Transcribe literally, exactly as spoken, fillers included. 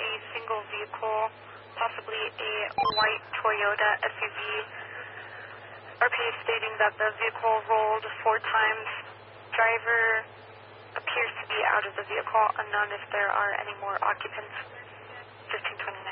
a single vehicle, possibly a white Toyota S U V. R P A stating that the vehicle rolled four times. Driver appears to be out of the vehicle, unknown if there are any more occupants. fifteen twenty.